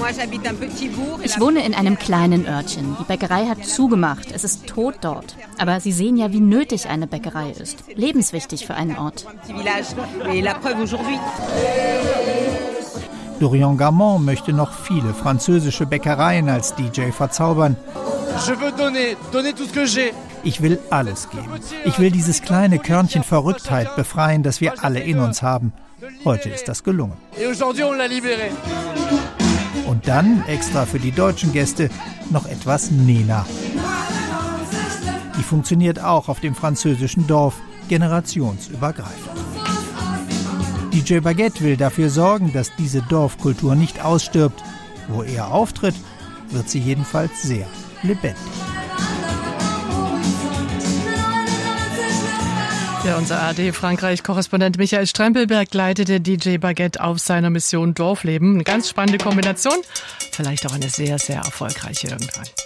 Ich wohne in einem kleinen Örtchen. Die Bäckerei hat zugemacht. Es ist tot dort. Aber Sie sehen ja, wie nötig eine Bäckerei ist. Lebenswichtig für einen Ort. Dorian Garmont möchte noch viele französische Bäckereien als DJ verzaubern. Ich will alles geben. Ich will dieses kleine Körnchen Verrücktheit befreien, das wir alle in uns haben. Heute ist das gelungen. Und dann, extra für die deutschen Gäste, noch etwas Nena. Die funktioniert auch auf dem französischen Dorf, generationsübergreifend. DJ Baguette will dafür sorgen, dass diese Dorfkultur nicht ausstirbt. Wo er auftritt, wird sie jedenfalls sehr lebendig. Ja, unser ARD-Frankreich-Korrespondent Michael Strempelberg leitete DJ Baguette auf seiner Mission Dorfleben. Eine ganz spannende Kombination, vielleicht auch eine sehr, sehr erfolgreiche irgendwann.